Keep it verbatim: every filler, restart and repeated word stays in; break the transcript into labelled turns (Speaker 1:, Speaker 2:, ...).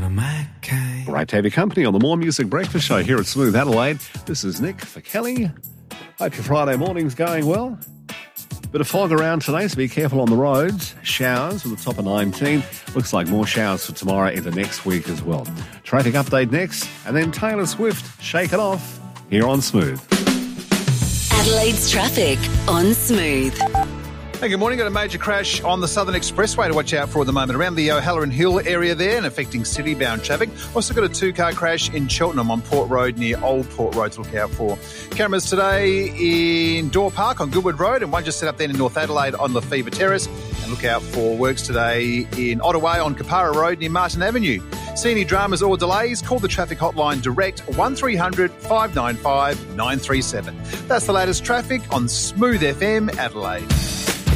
Speaker 1: of my kind.
Speaker 2: Great to have your company on the More Music Breakfast Show here at Smooth Adelaide. This is Nick for Kelly. Hope your Friday morning's going well. Bit of fog around today, so be careful on the roads. Showers with a top of nineteen. Looks like more showers for tomorrow into next week as well. Traffic update next, and then Taylor Swift, Shake It Off, here on Smooth.
Speaker 3: Adelaide's traffic on Smooth.
Speaker 4: Hey, good morning. Got a major crash on the Southern Expressway to watch out for at the moment around the O'Halloran Hill area there and affecting city-bound traffic. Also got a two-car crash in Cheltenham on Port Road near Old Port Road to look out for. Cameras today in Door Park on Goodwood Road and one just set up then in North Adelaide on Lefevre Terrace. And look out for works today in Ottaway on Capara Road near Martin Avenue. See any dramas or delays? Call the traffic hotline direct one three hundred five nine five nine three seven. That's the latest traffic on Smooth F M Adelaide.